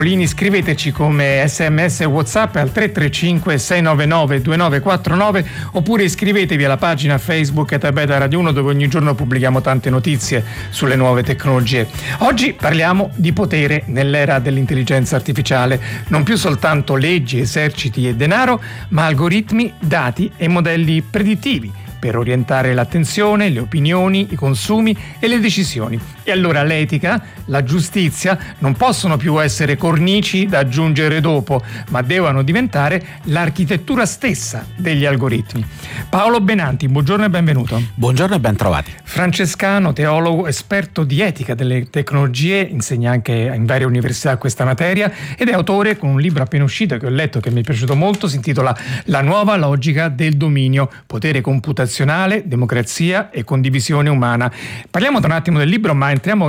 Scriveteci come SMS e WhatsApp al 335 699 2949 oppure iscrivetevi alla pagina Facebook Beta Radio 1, dove ogni giorno pubblichiamo tante notizie sulle nuove tecnologie. Oggi parliamo di potere nell'era dell'intelligenza artificiale, non più soltanto leggi, eserciti e denaro, ma algoritmi, dati e modelli predittivi per orientare l'attenzione, le opinioni, i consumi e le decisioni. E allora l'etica, la giustizia non possono più essere cornici da aggiungere dopo, ma devono diventare l'architettura stessa degli algoritmi. Paolo Benanti, buongiorno e benvenuto. Buongiorno e ben trovati. Francescano, teologo, esperto di etica delle tecnologie, insegna anche in varie università questa materia ed è autore con un libro appena uscito che ho letto che mi è piaciuto molto, si intitola La nuova logica del dominio, potere computazionale, democrazia e condivisione umana. Parliamo da un attimo del libro, ma entriamo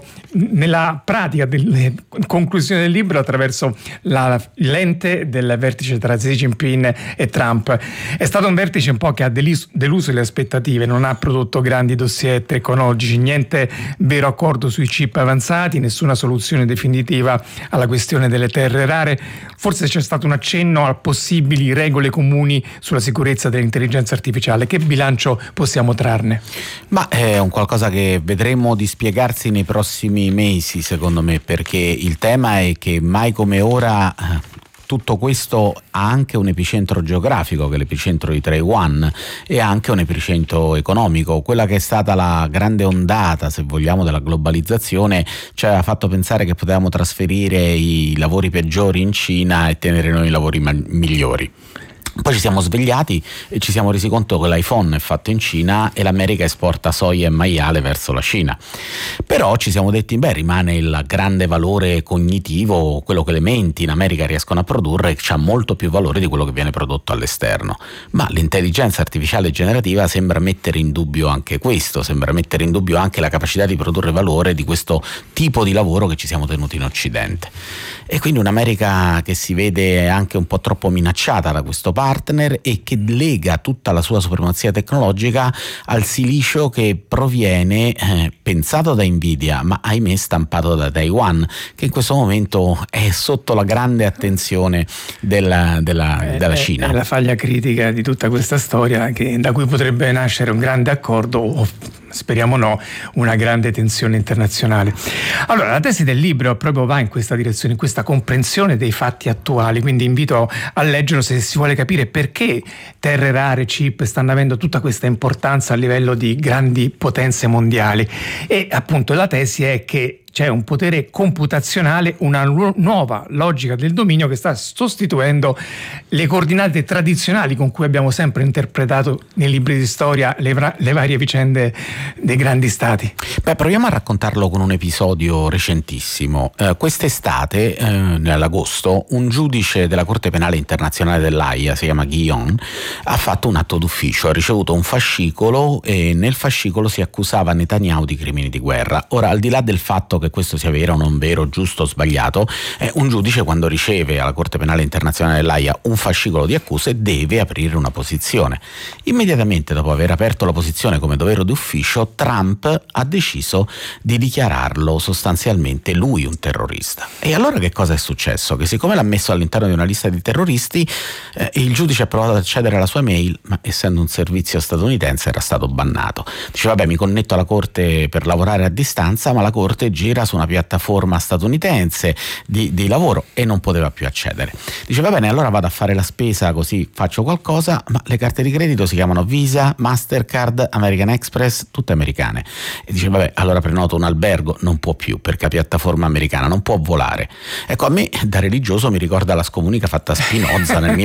nella pratica delle conclusioni del libro attraverso la lente del vertice tra Xi Jinping e Trump. È stato un vertice un po' che ha deluso le aspettative, non ha prodotto grandi dossier tecnologici, niente vero accordo sui chip avanzati, nessuna soluzione definitiva alla questione delle terre rare. Forse c'è stato un accenno a possibili regole comuni sulla sicurezza dell'intelligenza artificiale. Che bilancio possiamo trarne? Ma è un qualcosa che vedremo di spiegarsi nei prossimi mesi, secondo me, perché il tema è che mai come ora tutto questo ha anche un epicentro geografico, che è l'epicentro di Taiwan, e anche un epicentro economico. Quella che è stata la grande ondata, se vogliamo, della globalizzazione ci aveva fatto pensare che potevamo trasferire i lavori peggiori in Cina e tenere noi i lavori migliori. Poi ci siamo svegliati e ci siamo resi conto che l'iPhone è fatto in Cina e l'America esporta soia e maiale verso la Cina. Però ci siamo detti, rimane il grande valore cognitivo, quello che le menti in America riescono a produrre, che ha molto più valore di quello che viene prodotto all'esterno. Ma l'intelligenza artificiale generativa sembra mettere in dubbio anche questo, sembra mettere in dubbio anche la capacità di produrre valore di questo tipo di lavoro che ci siamo tenuti in Occidente. E quindi un'America che si vede anche un po' troppo minacciata da questo partner e che lega tutta la sua supremazia tecnologica al silicio che proviene pensato da Nvidia, ma ahimè stampato da Taiwan, che in questo momento è sotto la grande attenzione della Cina. È la faglia critica di tutta questa storia, da cui potrebbe nascere un grande accordo o, speriamo no, una grande tensione internazionale. Allora, la tesi del libro proprio va in questa direzione, in questa comprensione dei fatti attuali, quindi invito a leggerlo se si vuole capire perché terre rare, chip stanno avendo tutta questa importanza a livello di grandi potenze mondiali. E appunto la tesi è che c'è un potere computazionale, una nuova logica del dominio che sta sostituendo le coordinate tradizionali con cui abbiamo sempre interpretato nei libri di storia le varie vicende dei grandi stati. Proviamo a raccontarlo con un episodio recentissimo. Quest'estate, nell'agosto, un giudice della Corte Penale Internazionale dell'Aia, si chiama Guillon, ha fatto un atto d'ufficio, ha ricevuto un fascicolo e nel fascicolo si accusava Netanyahu di crimini di guerra. Ora, al di là del fatto che questo sia vero o non vero, giusto o sbagliato, un giudice quando riceve alla Corte Penale Internazionale dell'Aia un fascicolo di accuse deve aprire una posizione. Immediatamente dopo aver aperto la posizione come dovere d'ufficio, Trump ha deciso di dichiararlo sostanzialmente lui un terrorista. E allora che cosa è successo? Che siccome l'ha messo all'interno di una lista di terroristi, il giudice ha provato ad accedere alla sua mail, ma essendo un servizio statunitense era stato bannato. Dice mi connetto alla Corte per lavorare a distanza, ma la Corte gira su una piattaforma statunitense di lavoro e non poteva più accedere. Dice va bene, allora vado a fare la spesa così faccio qualcosa, ma le carte di credito si chiamano Visa, Mastercard, American Express, tutte americane. E dice allora prenoto un albergo, non può più perché la piattaforma americana non può volare. Ecco, a me da religioso mi ricorda la scomunica fatta a Spinoza nel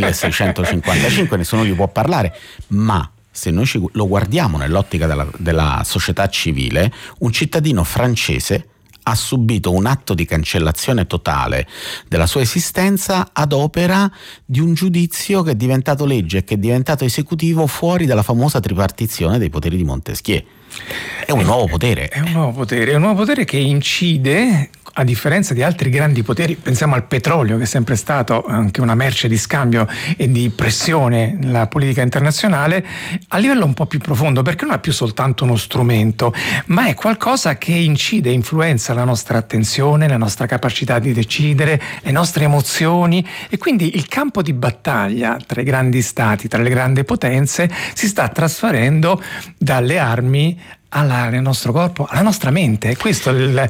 1655, nessuno gli può parlare, ma se noi lo guardiamo nell'ottica della società civile, un cittadino francese ha subito un atto di cancellazione totale della sua esistenza ad opera di un giudizio che è diventato legge e che è diventato esecutivo fuori dalla famosa tripartizione dei poteri di Montesquieu. È un nuovo potere. È un nuovo potere che incide, a differenza di altri grandi poteri. Pensiamo al petrolio, che è sempre stato anche una merce di scambio e di pressione nella politica internazionale, a livello un po' più profondo, perché non è più soltanto uno strumento, ma è qualcosa che incide, influenza la nostra attenzione, la nostra capacità di decidere, le nostre emozioni, e quindi il campo di battaglia tra i grandi stati, tra le grandi potenze, si sta trasferendo dalle armi al nostro corpo, alla nostra mente. Questo la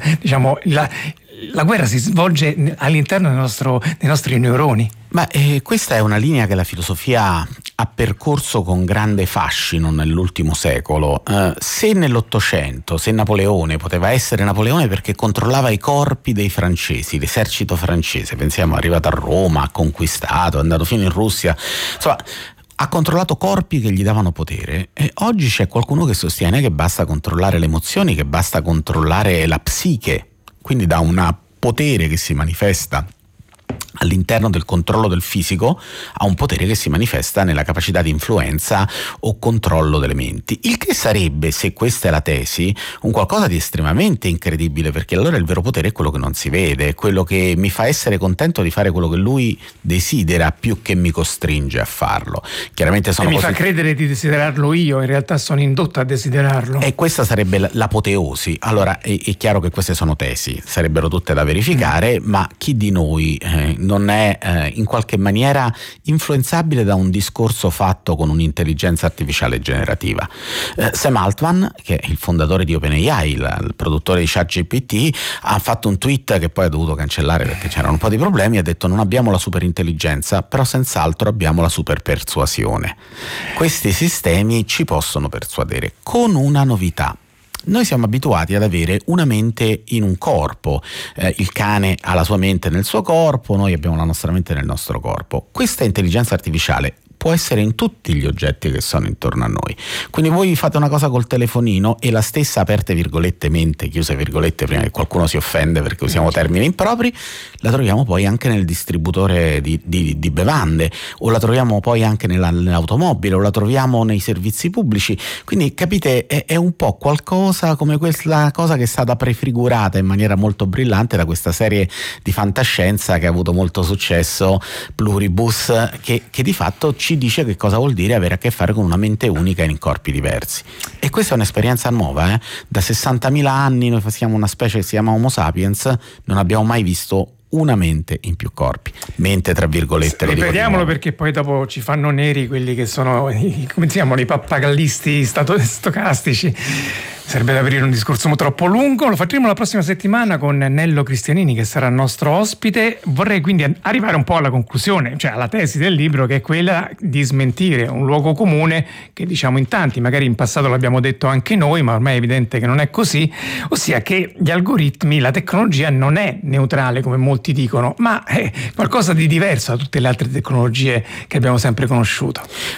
guerra si svolge all'interno dei nostri neuroni. Ma questa è una linea che la filosofia ha percorso con grande fascino nell'ultimo secolo. Se nell'Ottocento, se Napoleone poteva essere Napoleone perché controllava i corpi dei francesi, l'esercito francese, pensiamo, è arrivato a Roma, ha conquistato, è andato fino in Russia, insomma, ha controllato corpi che gli davano potere, e oggi c'è qualcuno che sostiene che basta controllare le emozioni, che basta controllare la psiche, quindi da un potere che si manifesta all'interno del controllo del fisico a un potere che si manifesta nella capacità di influenza o controllo delle menti, il che sarebbe, se questa è la tesi, un qualcosa di estremamente incredibile, perché allora il vero potere è quello che non si vede, è quello che mi fa essere contento di fare quello che lui desidera più che mi costringe a farlo. Chiaramente sono mi fa credere di desiderarlo io, in realtà sono indotto a desiderarlo, e questa sarebbe l'apoteosi. Allora è chiaro che queste sono tesi, sarebbero tutte da verificare, ma chi di noi non è in qualche maniera influenzabile da un discorso fatto con un'intelligenza artificiale generativa? Sam Altman, che è il fondatore di OpenAI, il produttore di ChatGPT, ha fatto un tweet che poi ha dovuto cancellare perché c'erano un po' di problemi. Ha detto: non abbiamo la superintelligenza, però senz'altro abbiamo la superpersuasione. Questi sistemi ci possono persuadere con una novità. Noi siamo abituati ad avere una mente in un corpo, il cane ha la sua mente nel suo corpo, noi abbiamo la nostra mente nel nostro corpo. Questa intelligenza artificiale può essere in tutti gli oggetti che sono intorno a noi. Quindi voi fate una cosa col telefonino e la stessa, aperte virgolette, mente, chiuse virgolette, prima che qualcuno si offende perché usiamo termini impropri, la troviamo poi anche nel distributore di bevande, o la troviamo poi anche nell'automobile, o la troviamo nei servizi pubblici. Quindi capite, è un po' qualcosa come quella cosa che è stata prefigurata in maniera molto brillante da questa serie di fantascienza che ha avuto molto successo, Pluribus, che di fatto ci dice che cosa vuol dire avere a che fare con una mente unica in corpi diversi. E questa è un'esperienza nuova, da 60.000 anni noi siamo una specie che si chiama Homo sapiens, non abbiamo mai visto una mente in più corpi, mente tra virgolette. Ripetiamolo perché poi dopo ci fanno neri quelli che sono come si chiamano, i pappagallisti stocastici. Sarebbe da aprire un discorso troppo lungo, lo faremo la prossima settimana con Nello Cristianini, che sarà il nostro ospite. Vorrei quindi arrivare un po' alla conclusione, cioè alla tesi del libro, che è quella di smentire un luogo comune che diciamo in tanti, magari in passato l'abbiamo detto anche noi, ma ormai è evidente che non è così, ossia che gli algoritmi, la tecnologia non è neutrale come molti dicono, ma è qualcosa di diverso da tutte le altre tecnologie che abbiamo sempre conosciuto.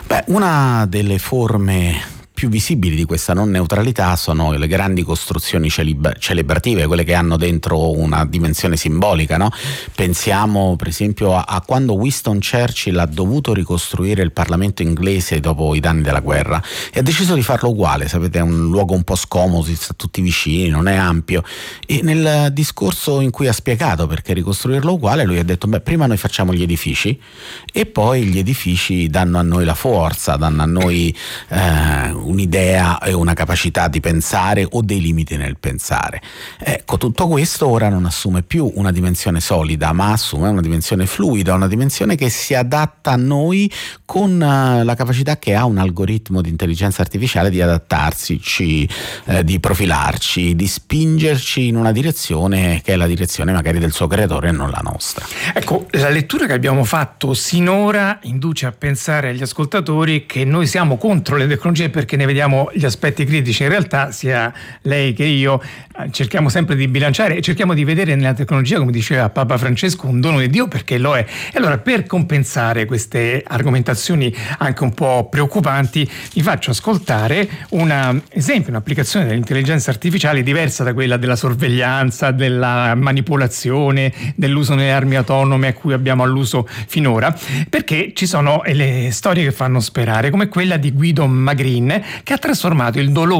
Una delle forme più visibili di questa non neutralità sono le grandi costruzioni celebrative, quelle che hanno dentro una dimensione simbolica, no? Pensiamo per esempio a quando Winston Churchill ha dovuto ricostruire il Parlamento inglese dopo i danni della guerra e ha deciso di farlo uguale. Sapete, è un luogo un po' scomodo, si sta tutti vicini, non è ampio, e nel discorso in cui ha spiegato perché ricostruirlo uguale, lui ha detto: prima noi facciamo gli edifici e poi gli edifici danno a noi la forza, danno a noi un'idea e una capacità di pensare o dei limiti nel pensare. Ecco, tutto questo ora non assume più una dimensione solida, ma assume una dimensione fluida, una dimensione che si adatta a noi con la capacità che ha un algoritmo di intelligenza artificiale di adattarsi, di profilarci, di spingerci in una direzione che è la direzione magari del suo creatore e non la nostra. Ecco, la lettura che abbiamo fatto sinora induce a pensare agli ascoltatori che noi siamo contro le tecnologie perché ne vediamo gli aspetti critici. In realtà sia lei che io cerchiamo sempre di bilanciare e cerchiamo di vedere nella tecnologia, come diceva Papa Francesco, un dono di Dio, perché lo è. E allora, per compensare queste argomentazioni anche un po' preoccupanti, vi faccio ascoltare un esempio, un'applicazione dell'intelligenza artificiale diversa da quella della sorveglianza, della manipolazione, dell'uso nelle armi autonome a cui abbiamo all'uso finora, perché ci sono le storie che fanno sperare, come quella di Guido Magrin, che ha trasformato il dolore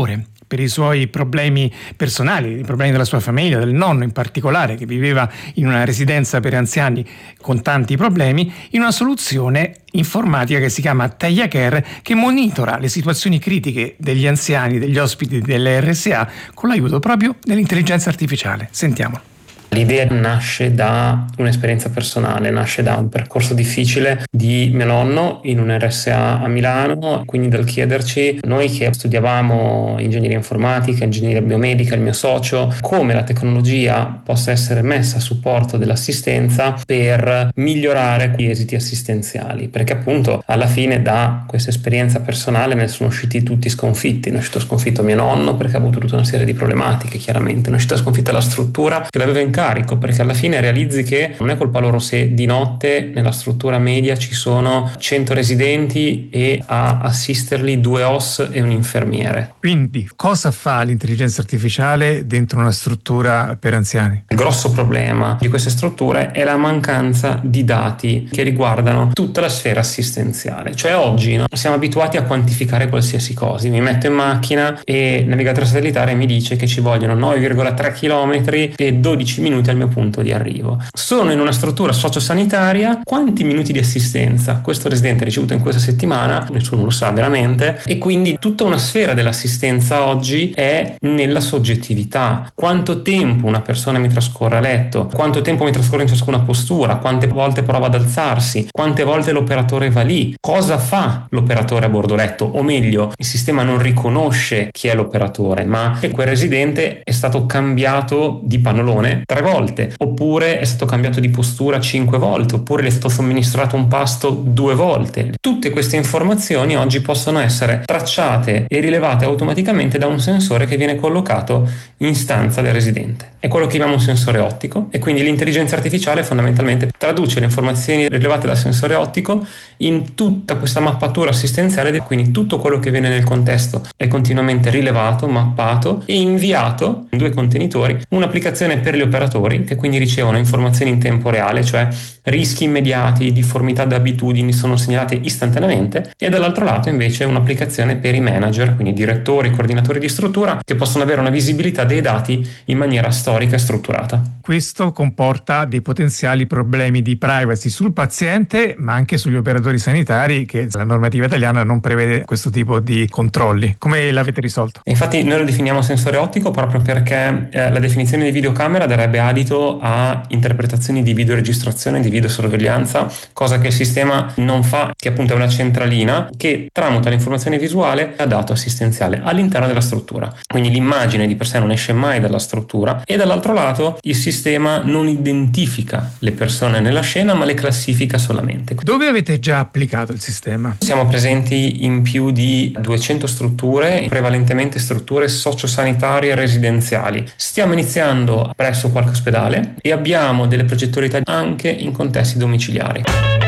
per i suoi problemi personali, i problemi della sua famiglia, del nonno in particolare, che viveva in una residenza per anziani con tanti problemi, in una soluzione informatica che si chiama Teia Care, che monitora le situazioni critiche degli anziani, degli ospiti delle RSA, con l'aiuto proprio dell'intelligenza artificiale. Sentiamo. L'idea nasce da un'esperienza personale, nasce da un percorso difficile di mio nonno in un RSA a Milano, quindi dal chiederci, noi che studiavamo ingegneria informatica, ingegneria biomedica, il mio socio, come la tecnologia possa essere messa a supporto dell'assistenza per migliorare gli esiti assistenziali, perché appunto alla fine da questa esperienza personale ne sono usciti tutti sconfitti. Ne è uscito sconfitto mio nonno perché ha avuto tutta una serie di problematiche, chiaramente, ne è uscita sconfitta la struttura che l'aveva in carico, perché alla fine realizzi che non è colpa loro se di notte nella struttura media ci sono 100 residenti e a assisterli 2 OS e un infermiere. Quindi cosa fa l'intelligenza artificiale dentro una struttura per anziani? Il grosso problema di queste strutture è la mancanza di dati che riguardano tutta la sfera assistenziale. Cioè oggi siamo abituati a quantificare qualsiasi cosa. Mi metto in macchina e il navigatore satellitare mi dice che ci vogliono 9,3 km e 12 minuti al mio punto di arrivo. Sono in una struttura sociosanitaria, quanti minuti di assistenza questo residente ha ricevuto in questa settimana? Nessuno lo sa veramente, e quindi tutta una sfera dell'assistenza oggi è nella soggettività. Quanto tempo una persona mi trascorre a letto, quanto tempo mi trascorre in ciascuna postura, quante volte prova ad alzarsi, quante volte l'operatore va lì, cosa fa l'operatore a bordo letto, o meglio, il sistema non riconosce chi è l'operatore, ma che quel residente è stato cambiato di pannolone 3 volte, oppure è stato cambiato di postura 5 volte, oppure gli è stato somministrato un pasto 2 volte. Tutte queste informazioni oggi possono essere tracciate e rilevate automaticamente da un sensore che viene collocato in stanza del residente. È quello che chiamiamo un sensore ottico, e quindi l'intelligenza artificiale fondamentalmente traduce le informazioni rilevate dal sensore ottico in tutta questa mappatura assistenziale, quindi tutto quello che viene nel contesto è continuamente rilevato, mappato e inviato in 2 contenitori, un'applicazione per gli operatori che quindi ricevono informazioni in tempo reale, cioè rischi immediati, difformità da abitudini sono segnalate istantaneamente, e dall'altro lato invece un'applicazione per i manager, quindi direttori, coordinatori di struttura, che possono avere una visibilità dei dati in maniera storica e strutturata. Questo comporta dei potenziali problemi di privacy sul paziente, ma anche sugli operatori sanitari, che la normativa italiana non prevede questo tipo di controlli. Come l'avete risolto? Infatti noi lo definiamo sensore ottico proprio perché la definizione di videocamera darebbe adito a interpretazioni di videoregistrazione, di videosorveglianza, cosa che il sistema non fa, che appunto è una centralina che tramuta l'informazione visuale a dato assistenziale all'interno della struttura. Quindi l'immagine di per sé non esce mai dalla struttura, e dall'altro lato il sistema non identifica le persone nella scena, ma le classifica solamente. Dove avete già applicato il sistema? Siamo presenti in più di 200 strutture, prevalentemente strutture sociosanitarie e residenziali. Stiamo iniziando presso qualche ospedale e abbiamo delle progettualità anche in contesti domiciliari.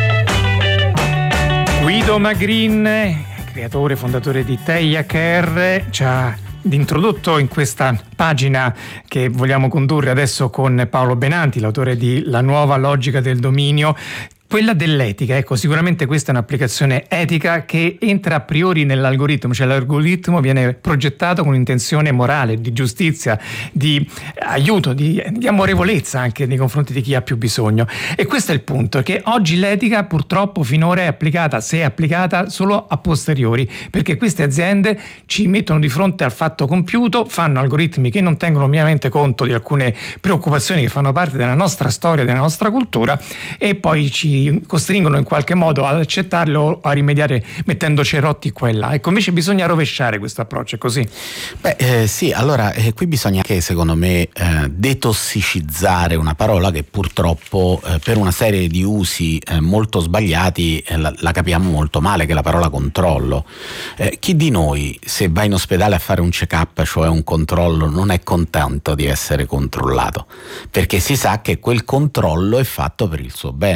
Guido Magrin, creatore e fondatore di Teia Care, ci ha introdotto in questa pagina che vogliamo condurre adesso con Paolo Benanti, l'autore di La nuova logica del dominio, quella dell'etica. Ecco, sicuramente questa è un'applicazione etica che entra a priori nell'algoritmo, cioè l'algoritmo viene progettato con intenzione morale, di giustizia, di aiuto, di amorevolezza anche nei confronti di chi ha più bisogno. E questo è il punto, che oggi l'etica purtroppo finora è applicata, se è applicata, solo a posteriori, perché queste aziende ci mettono di fronte al fatto compiuto, fanno algoritmi che non tengono ovviamente conto di alcune preoccupazioni che fanno parte della nostra storia, della nostra cultura, e poi ci costringono in qualche modo ad accettarlo o a rimediare mettendo cerotti qua e là. Ecco, invece bisogna rovesciare questo approccio, è così? Sì, allora qui bisogna anche, secondo me, detossicizzare una parola che purtroppo per una serie di usi molto sbagliati la capiamo molto male, che è la parola controllo. Chi di noi, se va in ospedale a fare un check-up, cioè un controllo, non è contento di essere controllato, perché si sa che quel controllo è fatto per il suo bene.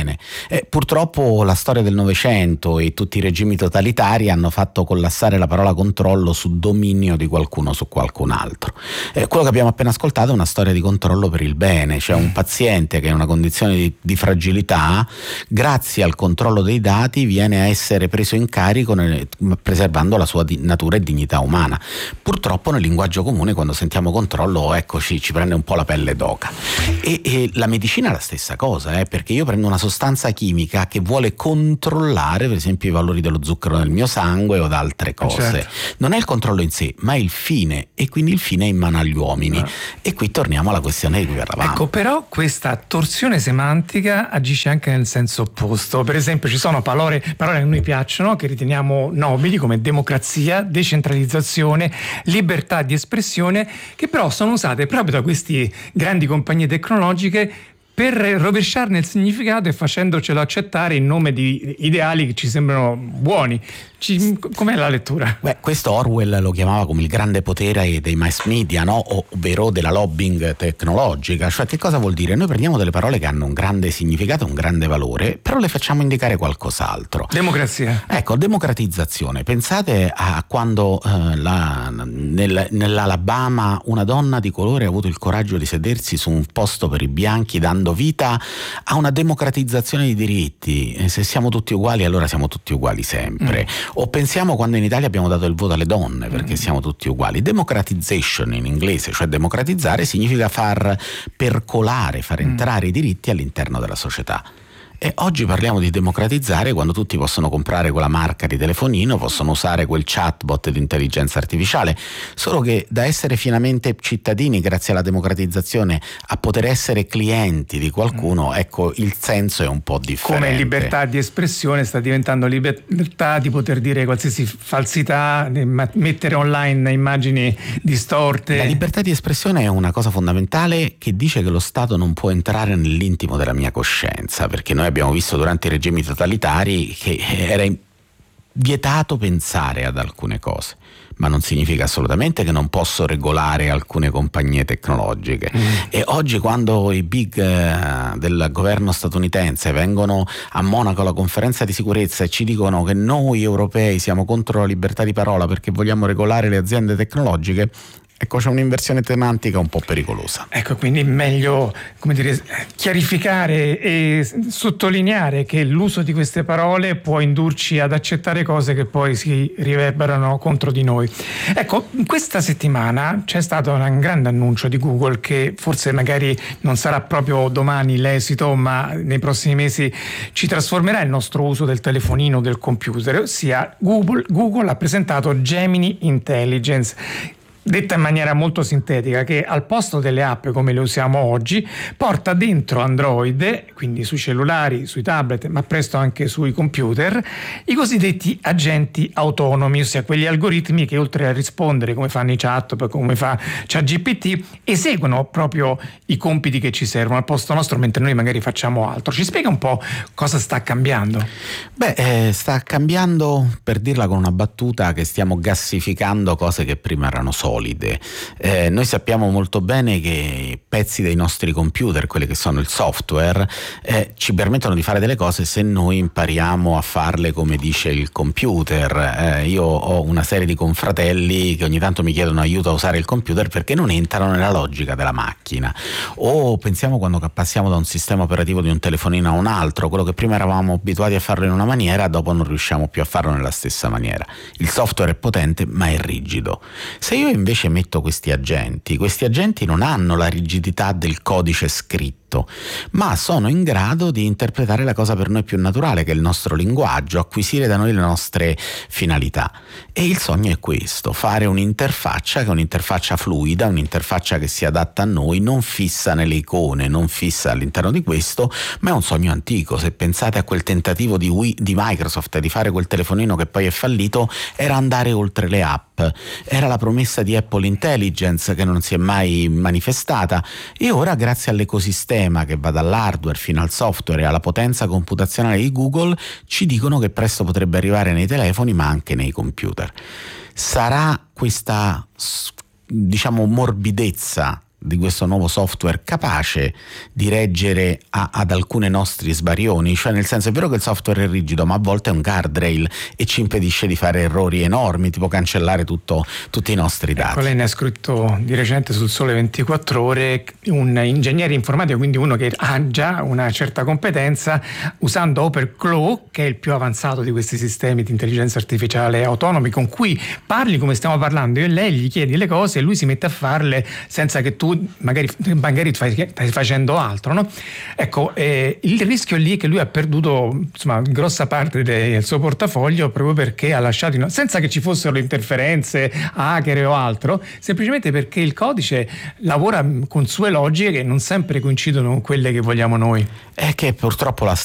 Purtroppo la storia del Novecento e tutti i regimi totalitari hanno fatto collassare la parola controllo su dominio di qualcuno su qualcun altro. Quello che abbiamo appena ascoltato è una storia di controllo per il bene, cioè un paziente che è in una condizione di fragilità, grazie al controllo dei dati viene a essere preso in carico preservando la sua natura e dignità umana. Purtroppo nel linguaggio comune, quando sentiamo controllo, eccoci, ci prende un po' la pelle d'oca. E la medicina è la stessa cosa, perché io prendo una sostanza chimica che vuole controllare per esempio i valori dello zucchero nel mio sangue o da altre cose. Certo. Non è il controllo in sé, ma è il fine, e quindi il fine è in mano agli uomini. E qui torniamo alla questione di cui parlavamo. Ecco, però questa torsione semantica agisce anche nel senso opposto. Per esempio ci sono parole che a noi piacciono, che riteniamo nobili, come democrazia, decentralizzazione, libertà di espressione, che però sono usate proprio da questi grandi compagnie tecnologiche per rovesciarne il significato e facendocelo accettare in nome di ideali che ci sembrano buoni. Com'è la lettura? Questo Orwell lo chiamava come il grande potere dei mass media, no? Ovvero della lobbying tecnologica. Cioè, che cosa vuol dire? Noi prendiamo delle parole che hanno un grande significato, un grande valore, però le facciamo indicare qualcos'altro. Democrazia. Ecco, democratizzazione. Pensate a quando nell'Alabama una donna di colore ha avuto il coraggio di sedersi su un posto per i bianchi, dando vita a una democratizzazione di diritti. Se siamo tutti uguali, allora siamo tutti uguali sempre. O pensiamo quando in Italia abbiamo dato il voto alle donne, perché siamo tutti uguali. Democratization in inglese, cioè democratizzare, significa far percolare, far entrare i diritti all'interno della società. E oggi parliamo di democratizzare quando tutti possono comprare quella marca di telefonino, possono usare quel chatbot di intelligenza artificiale, solo che da essere finalmente cittadini grazie alla democratizzazione a poter essere clienti di qualcuno, ecco, il senso è un po' differente. Come libertà di espressione sta diventando libertà di poter dire qualsiasi falsità, mettere online immagini distorte. La libertà di espressione è una cosa fondamentale che dice che lo Stato non può entrare nell'intimo della mia coscienza, perché noi abbiamo visto durante i regimi totalitari che era vietato pensare ad alcune cose, ma non significa assolutamente che non posso regolare alcune compagnie tecnologiche. E oggi quando i big del governo statunitense vengono a Monaco alla conferenza di sicurezza e ci dicono che noi europei siamo contro la libertà di parola perché vogliamo regolare le aziende tecnologiche, ecco, c'è un'inversione semantica un po' pericolosa. Ecco, quindi meglio, come dire, chiarificare e sottolineare che l'uso di queste parole può indurci ad accettare cose che poi si riverberano contro di noi. Ecco, questa settimana c'è stato un grande annuncio di Google che forse magari non sarà proprio domani l'esito, ma nei prossimi mesi ci trasformerà il nostro uso del telefonino, del computer, ossia Google ha presentato Gemini Intelligence, detta in maniera molto sintetica, che al posto delle app come le usiamo oggi porta dentro Android, quindi sui cellulari, sui tablet, ma presto anche sui computer, i cosiddetti agenti autonomi, ossia quegli algoritmi che oltre a rispondere come fanno i chat, come fa ChatGPT, eseguono proprio i compiti che ci servono al posto nostro mentre noi magari facciamo altro. Ci spiega un po' cosa sta cambiando? Sta cambiando, per dirla con una battuta, che stiamo gassificando cose che prima erano solide. Noi sappiamo molto bene che pezzi dei nostri computer, quelli che sono il software, ci permettono di fare delle cose se noi impariamo a farle come dice il computer. Io ho una serie di confratelli che ogni tanto mi chiedono aiuto a usare il computer perché non entrano nella logica della macchina. O pensiamo quando passiamo da un sistema operativo di un telefonino a un altro, quello che prima eravamo abituati a farlo in una maniera, dopo non riusciamo più a farlo nella stessa maniera. Il software è potente ma è rigido. Se io invece metto questi agenti non hanno la rigidità del codice scritto, ma sono in grado di interpretare la cosa per noi più naturale, che è il nostro linguaggio, acquisire da noi le nostre finalità. E il sogno è questo: fare un'interfaccia che è un'interfaccia fluida, un'interfaccia che si adatta a noi, non fissa nelle icone, non fissa all'interno di questo, ma è un sogno antico. Se pensate a quel tentativo di Microsoft di fare quel telefonino che poi è fallito, era andare oltre le app, era la promessa di Apple Intelligence che non si è mai manifestata, e ora grazie all'ecosistema che va dall'hardware fino al software e alla potenza computazionale di Google ci dicono che presto potrebbe arrivare nei telefoni ma anche nei computer. Sarà questa, diciamo, morbidezza di questo nuovo software capace di reggere ad alcune nostri sbarioni, cioè nel senso, è vero che il software è rigido, ma a volte è un guardrail e ci impedisce di fare errori enormi, tipo cancellare tutti i nostri dati. Lei ne ha scritto di recente sul Sole 24 Ore, un ingegnere informatico, quindi uno che ha già una certa competenza, usando OpenClaw, che è il più avanzato di questi sistemi di intelligenza artificiale autonomi, con cui parli come stiamo parlando io e lei, gli chiedi le cose e lui si mette a farle senza che tu magari stai facendo altro, no? Ecco, il rischio lì è che lui ha perduto, insomma, grossa parte del suo portafoglio proprio perché ha lasciato, senza che ci fossero interferenze, hacker o altro, semplicemente perché il codice lavora con sue logiche che non sempre coincidono con quelle che vogliamo noi. È che purtroppo la